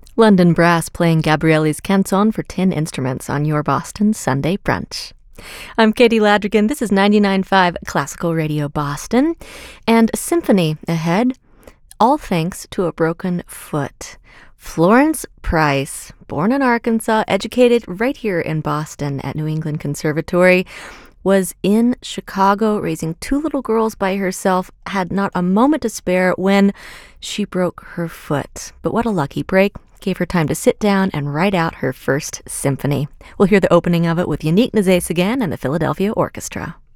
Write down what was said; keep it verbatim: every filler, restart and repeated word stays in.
London Brass playing Gabrielli's Canzone for tin instruments on your Boston Sunday brunch. I'm Katie Ladrigan. This is ninety-nine point five Classical Radio Boston. And symphony ahead, all thanks to a broken foot. Florence Price, born in Arkansas, educated right here in Boston at New England Conservatory, was in Chicago raising two little girls by herself, had not a moment to spare when she broke her foot. But what a lucky break. Gave her time to sit down and write out her first symphony. We'll hear the opening of it with Yannick Nézet-Séguin and the Philadelphia Orchestra.